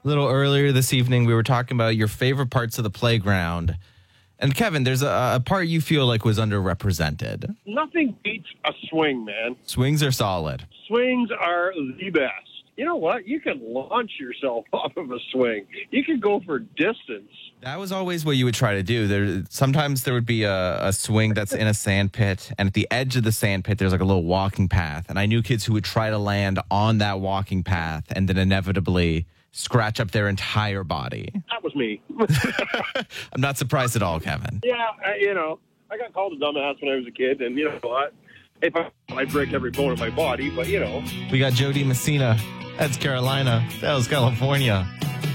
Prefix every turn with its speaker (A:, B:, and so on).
A: A little earlier this evening, we were talking about your favorite parts of the playground. And Kevin, there's a part you feel like was underrepresented.
B: Nothing beats a swing, man.
A: Swings are solid.
B: Swings are the best. You know what? You can launch yourself off of a swing. You can go for distance.
A: That was always what you would try to do. Sometimes there would be a swing that's in a sand pit, and at the edge of the sand pit, there's like a little walking path. And I knew kids who would try to land on that walking path and then inevitably scratch up their entire body.
B: That was me.
A: I'm not surprised at all, Kevin.
B: Yeah, I got called a dumbass when I was a kid, and you know what? If I break every bone in my body, but
A: We got Jody Messina. That's Carolina. That was California.